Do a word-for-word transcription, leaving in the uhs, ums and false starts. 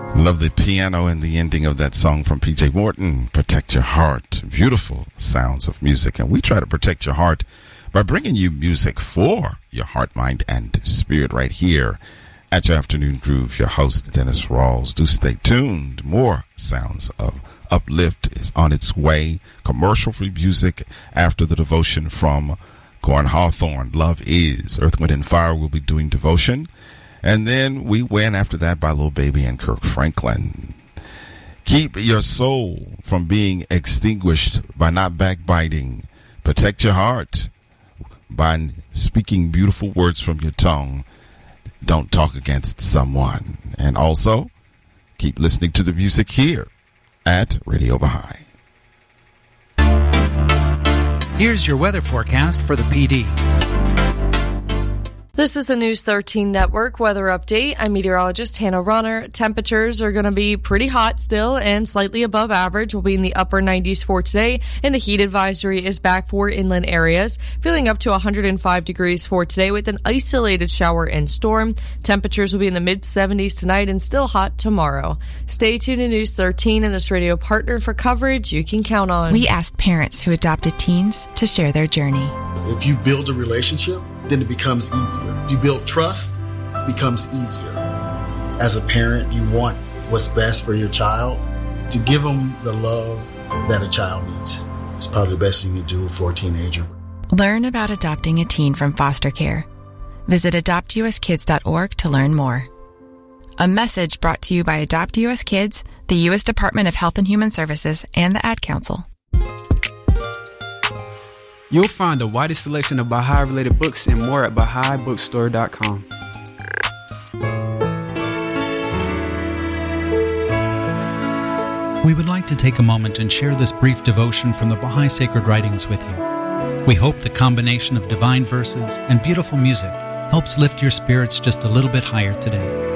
Love the piano and the ending of that song from P J Morton, Protect Your Heart. Beautiful sounds of music. And we try to protect your heart by bringing you music for your heart, mind, and spirit right here at your Afternoon Groove. Your host, Dennis Rawls. Do stay tuned. More sounds of uplift is on its way. Commercial-free music after the devotion from Gordon Hawthorne. Love Is. Earth, Wind, and Fire will be doing devotion. And then we win after that by Lil Baby and Kirk Franklin. Keep your soul from being extinguished by not backbiting. Protect your heart by speaking beautiful words from your tongue. Don't talk against someone. And also, keep listening to the music here at Radio Baha'i. Here's your weather forecast for the P D. This is the News thirteen Network weather update. I'm meteorologist Hannah Runner. Temperatures are going to be pretty hot still and slightly above average. We'll be in the upper nineties for today, and the heat advisory is back for inland areas. Feeling up to one hundred five degrees for today with an isolated shower and storm. Temperatures will be in the mid seventies tonight and still hot tomorrow. Stay tuned to News thirteen and this radio partner for coverage you can count on. We asked parents who adopted teens to share their journey. If you build a relationship, then it becomes easier. If you build trust, it becomes easier. As a parent, you want what's best for your child. To give them the love that a child needs is probably the best thing you can do for a teenager. Learn about adopting a teen from foster care. Visit adopt u s kids dot org to learn more. A message brought to you by Adopt U S Kids, the U S Department of Health and Human Services, and the Ad Council. You'll find the widest selection of Baha'i-related books and more at Baha'i Bookstore dot com. We would like to take a moment and share this brief devotion from the Baha'i Sacred Writings with you. We hope the combination of divine verses and beautiful music helps lift your spirits just a little bit higher today.